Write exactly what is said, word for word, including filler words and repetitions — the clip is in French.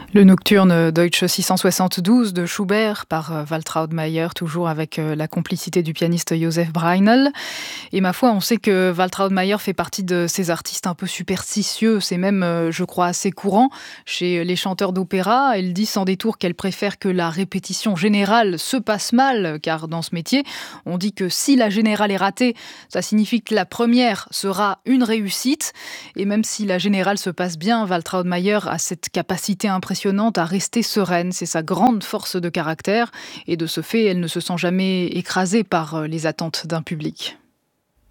Le nocturne Deutsche six cent soixante-douze de Schubert par euh, Waltraud Mayer, toujours avec euh, la complicité du pianiste Joseph Breinel. Et ma foi, on sait que Waltraud Mayer fait partie de ces artistes un peu superstitieux. C'est même, euh, je crois, assez courant chez les chanteurs d'opéra. Elle dit sans détour qu'elle préfère que la répétition générale se passe mal, car dans ce métier, on dit que si la générale est ratée, ça signifie que la première sera une réussite. Et même si la générale se passe bien, Waltraud Mayer a cette capacité impressionnante à rester sereine. C'est sa grande force de caractère. Et de ce fait, elle ne se sent jamais écrasée par les attentes d'un public.